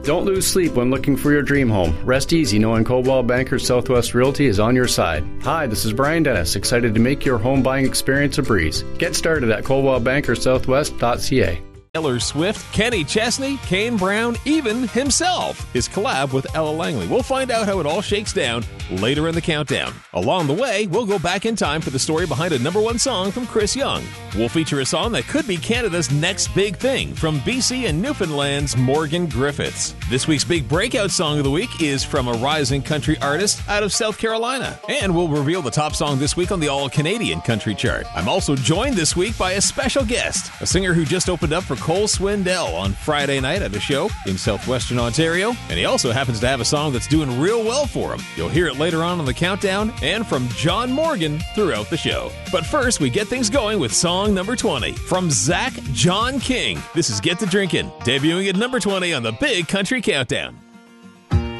Don't lose sleep when looking for your dream home. Rest easy knowing Coldwell Banker Southwest Realty is on your side. Hi, this is Brian Dennis, excited to make your home buying experience a breeze. Get started at coldwellbankersouthwest.ca. Taylor Swift, Kenny Chesney, Kane Brown, even himself. His collab with Ella Langley. We'll find out how it all shakes down later in the countdown. Along the way, we'll go back in time for the story behind a #1 song from Chris Young. We'll feature a song that could be Canada's next big thing from BC and Newfoundland's Morgan Griffiths. This week's big breakout song of the week is from a rising country artist out of South Carolina. And we'll reveal the top song this week on the All-Canadian Country Chart. I'm also joined this week by a special guest, a singer who just opened up for Cole Swindell on Friday night at a show in southwestern Ontario, and he also happens to have a song that's doing real well for him. You'll hear it later on the countdown and from John Morgan throughout the show. But first, we get things going with song number 20 from Zach John King. This is Get to Drinkin', debuting at number 20 on the Big Country Countdown.